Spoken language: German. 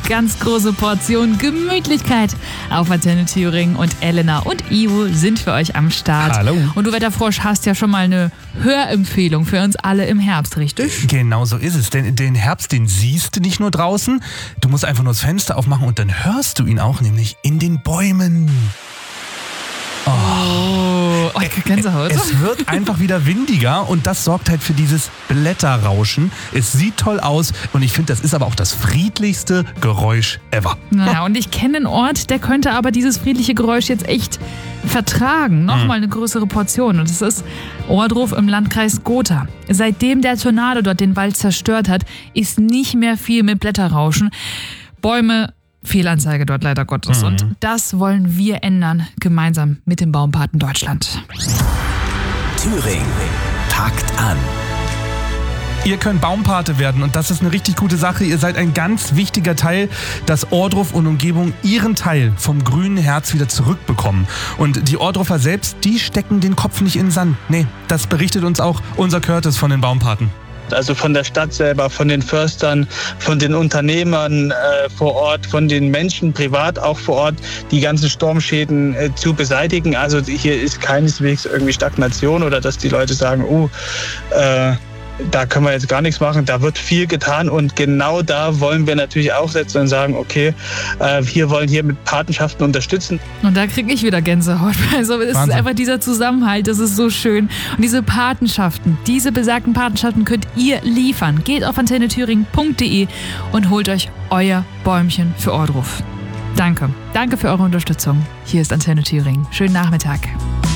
ganz große Portion Gemütlichkeit auf Antenne Thüringen. Und Elena und Ivo sind für euch am Start. Hallo. Und du Wetterfrosch hast ja schon mal eine Hörempfehlung für uns alle im Herbst, richtig? Genau so ist es. Denn den Herbst, den siehst du nicht nur draußen. Du musst einfach nur das Fenster aufmachen und dann hörst du ihn auch, nämlich in den Bäumen. Oh, Gänsehaut. Es wird einfach wieder windiger und das sorgt halt für dieses Blätterrauschen. Es sieht toll aus und ich finde, das ist aber auch das friedlichste Geräusch ever. Naja, und ich kenne einen Ort, der könnte aber dieses friedliche Geräusch jetzt echt vertragen. Nochmal eine größere Portion. Und das ist Ohrdruf im Landkreis Gotha. Seitdem der Tornado dort den Wald zerstört hat, ist nicht mehr viel mit Blätterrauschen. Bäume, Fehlanzeige dort leider Gottes. Und das wollen wir ändern, gemeinsam mit dem Baumpaten Deutschland. Thüringen packt an. Ihr könnt Baumpate werden und das ist eine richtig gute Sache. Ihr seid ein ganz wichtiger Teil, dass Ohrdruf und Umgebung ihren Teil vom grünen Herz wieder zurückbekommen. Und die Ohrdruffer selbst, die stecken den Kopf nicht in den Sand. Nee, das berichtet uns auch unser Curtis von den Baumpaten. Also von der Stadt selber, von den Förstern, von den Unternehmern vor Ort, von den Menschen privat auch vor Ort, die ganzen Sturmschäden zu beseitigen. Also hier ist keineswegs irgendwie Stagnation oder dass die Leute sagen, da können wir jetzt gar nichts machen. Da wird viel getan und genau da wollen wir natürlich auch setzen und sagen, okay, wir wollen hier mit Patenschaften unterstützen. Und da kriege ich wieder Gänsehaut. Also es ist einfach dieser Zusammenhalt, das ist so schön. Und diese Patenschaften, diese besagten Patenschaften könnt ihr liefern. Geht auf antennethüringen.de und holt euch euer Bäumchen für Ohrdruf. Danke. Danke für eure Unterstützung. Hier ist Antenne Thüringen. Schönen Nachmittag.